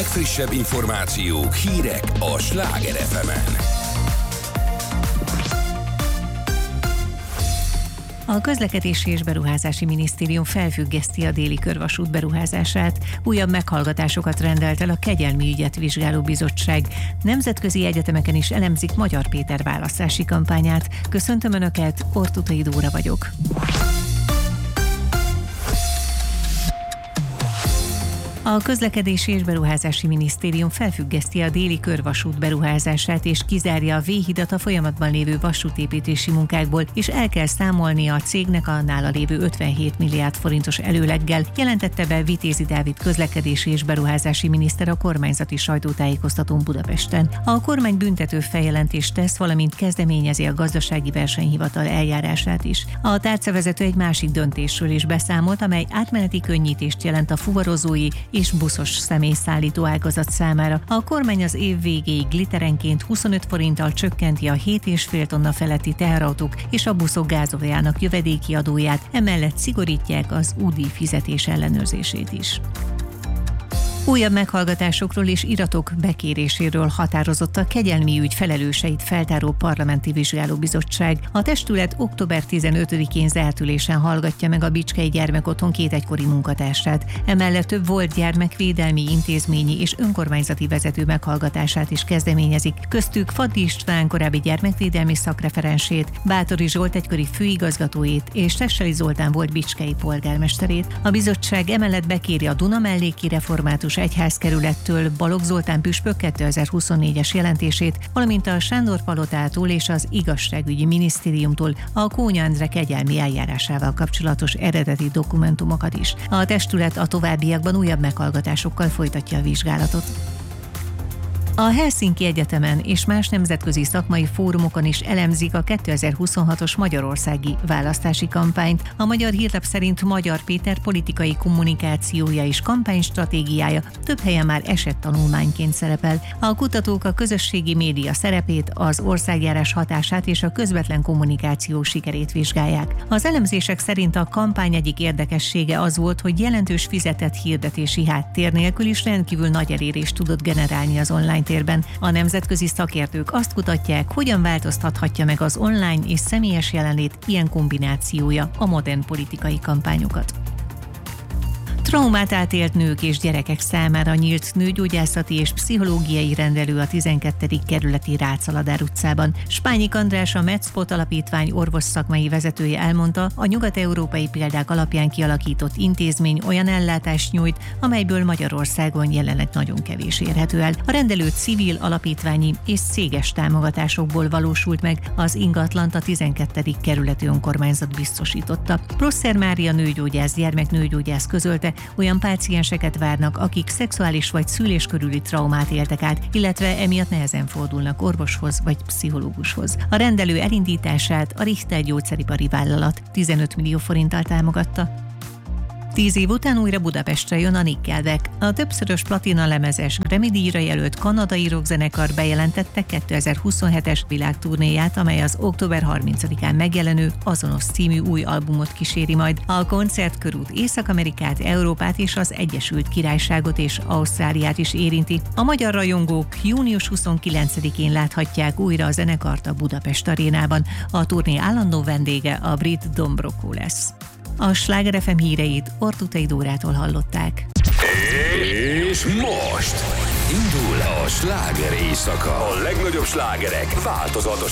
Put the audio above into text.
legfrissebb információk, hírek a Sláger FM-en. A Közlekedési és Beruházási Minisztérium felfüggeszti a déli körvasút beruházását. Újabb meghallgatásokat rendelt el a Kegyelmi ügyet vizsgáló bizottság. Nemzetközi egyetemeken is elemzik Magyar Péter választási kampányát. Köszöntöm Önöket, Ortutai Dóra vagyok. A Közlekedési és Beruházási Minisztérium felfüggeszti a déli körvasút beruházását és kizárja a V-hidat a folyamatban lévő vasútépítési munkákból, és el kell számolnia a cégnek a nála lévő 57 milliárd forintos előleggel, jelentette be Vitézi Dávid közlekedési és beruházási miniszter a kormányzati sajtótájékoztatón Budapesten. A kormány büntető feljelentést tesz, valamint kezdeményezi a gazdasági versenyhivatal eljárását is. A tárcavezető egy másik döntésről is beszámolt, amely átmeneti könnyítést jelent a fuvarozói és buszos személyszállító ágazat számára. A kormány az év végéig literenként 25 forinttal csökkenti a 7,5 tonna feletti teherautók és a buszok gázoljának jövedéki adóját, emellett szigorítják az útdíj fizetés ellenőrzését is. Újabb meghallgatásokról és iratok bekéréséről határozott a Kegyelmi ügy felelőseit feltáró parlamenti vizsgálóbizottság. A testület október 15-én zárt ülésen hallgatja meg a Bicskei Gyermekotthon két egykori munkatársát. Emellett több volt gyermekvédelmi, intézményi és önkormányzati vezető meghallgatását is kezdeményezik. Köztük Faddi István korábbi gyermekvédelmi szakreferensét, Báthori Zsolt egykori főigazgatójét és Tesseli Zoltán volt bicskei polgármesterét. A bizottság emellett bekéri a Dunamelléki Református Egyházkerülettől Balogh Zoltán püspök 2024-es jelentését, valamint a Sándor-palotától és az Igazságügyi Minisztériumtól a Kónya Endre kegyelmi eljárásával kapcsolatos eredeti dokumentumokat is. A testület a továbbiakban újabb meghallgatásokkal folytatja a vizsgálatot. A Helsinki Egyetemen és más nemzetközi szakmai fórumokon is elemzik a 2026-os magyarországi választási kampányt. A Magyar Hírlap szerint Magyar Péter politikai kommunikációja és kampánystratégiája több helyen már esettanulmányként szerepel. A kutatók a közösségi média szerepét, az országjárás hatását és a közvetlen kommunikáció sikerét vizsgálják. Az elemzések szerint a kampány egyik érdekessége az volt, hogy jelentős fizetett hirdetési háttér nélkül is rendkívül nagy elérést tudott generálni az online térben. A nemzetközi szakértők azt kutatják, hogyan változtathatja meg az online és személyes jelenlét ilyen kombinációja a modern politikai kampányokat. Traumát átélt nők és gyerekek számára nyílt nőgyógyászati és pszichológiai rendelő a 12. kerületi Rácz-Aladár utcában. Spányik András, a Medspot alapítvány orvosszakmai vezetője elmondta, a nyugat-európai példák alapján kialakított intézmény olyan ellátást nyújt, amelyből Magyarországon jelenleg nagyon kevés érhető el. A rendelő civil, alapítványi és céges támogatásokból valósult meg, az ingatlant a 12. kerületi önkormányzat biztosította. Prosser Mária nőgyógyász, gyermeknőgyógyász közölte, olyan pácienseket várnak, akik szexuális vagy szülés körüli traumát éltek át, illetve emiatt nehezen fordulnak orvoshoz vagy pszichológushoz. A rendelő elindítását a Richter gyógyszeripari vállalat 15 millió forinttal támogatta. 10 év után újra Budapestre jön a Nickelback. A többszörös platina lemezes Grammy-díjra jelölt kanadai rockzenekar bejelentette 2027-es világturnéját, amely az október 30-án megjelenő Azonos című új albumot kíséri majd. A koncertkörút Észak-Amerikát, Európát és az Egyesült Királyságot és Ausztráliát is érinti. A magyar rajongók június 29-én láthatják újra a zenekart a Budapest arénában. A turné állandó vendége a brit Don Broco lesz. A Sláger FM híreit Ortutai Dórától hallották. És most indul a sláger éjszaka. A legnagyobb slágerek változatos